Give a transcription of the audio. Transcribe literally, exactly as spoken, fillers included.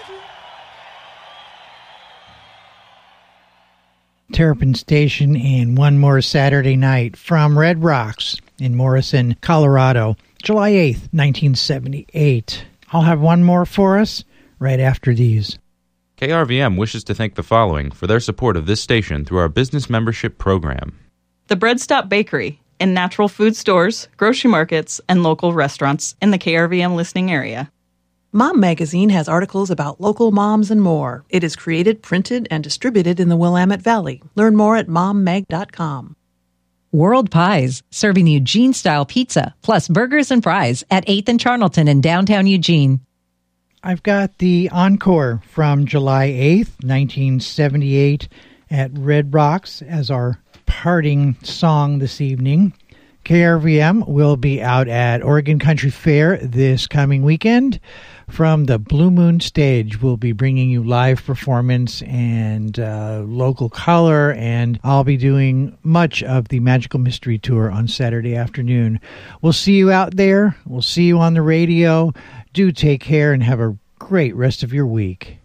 Terrapin Station, and one more Saturday night from Red Rocks in Morrison, Colorado, July eighth, nineteen seventy-eight. I'll have one more for us right after these. K R V M wishes to thank the following for their support of this station through our business membership program. The Bread Stop Bakery in natural food stores, grocery markets, and local restaurants in the K R V M listening area. Mom Magazine has articles about local moms and more. It is created, printed, and distributed in the Willamette Valley. Learn more at mom mag dot com. World Pies, serving Eugene-style pizza, plus burgers and fries at eighth and Charnelton in downtown Eugene. I've got the encore from July eighth, nineteen seventy-eight at Red Rocks as our parting song this evening. K R V M will be out at Oregon Country Fair this coming weekend. From the Blue Moon stage, we'll be bringing you live performance and uh, local color, and I'll be doing much of the Magical Mystery Tour on Saturday afternoon. We'll see you out there. We'll see you on the radio. Do take care and have a great rest of your week.